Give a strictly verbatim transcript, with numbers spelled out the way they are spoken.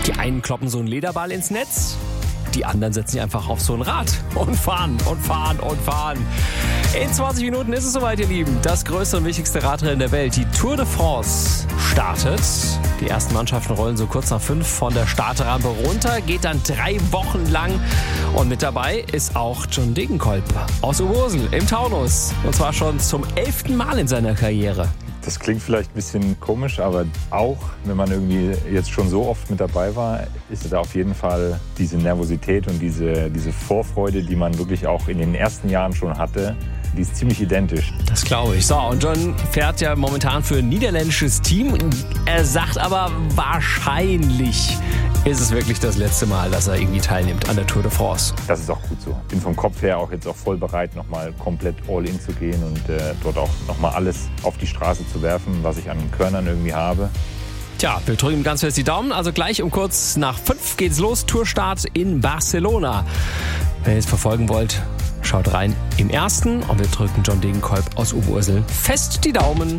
Die einen kloppen so einen Lederball ins Netz, die anderen setzen sich einfach auf so ein Rad und fahren und fahren und fahren. In zwanzig Minuten ist es soweit, ihr Lieben. Das größte und wichtigste Radrennen der Welt, die Tour de France, startet. Die ersten Mannschaften rollen so kurz nach fünf von der Startrampe runter, geht dann drei Wochen lang. Und mit dabei ist auch John Degenkolb aus Oberursel im Taunus. Und zwar schon zum elften Mal in seiner Karriere. Das klingt vielleicht ein bisschen komisch, aber auch wenn man irgendwie jetzt schon so oft mit dabei war, ist da auf jeden Fall diese Nervosität und diese, diese Vorfreude, die man wirklich auch in den ersten Jahren schon hatte, die ist ziemlich identisch. Das glaube ich. So, und John fährt ja momentan für ein niederländisches Team. Er sagt aber, wahrscheinlich ist es wirklich das letzte Mal, dass er irgendwie teilnimmt an der Tour de France. Das ist auch gut so. Bin vom Kopf her auch jetzt auch voll bereit, nochmal komplett all in zu gehen und äh, dort auch nochmal alles auf die Straße zu werfen, was ich an Körnern irgendwie habe. Tja, wir drücken ganz fest die Daumen. Also gleich um kurz nach fünf geht's los. Tourstart in Barcelona. Wenn ihr es verfolgen wollt, schaut rein im ersten und wir drücken John Degenkolb aus Oberursel fest die Daumen.